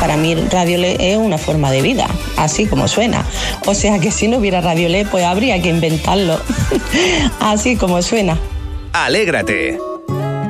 para mí Radio LED es una forma de vida, así como suena. O sea que si no hubiera Radio LED, pues habría que inventarlo, así como suena. Alégrate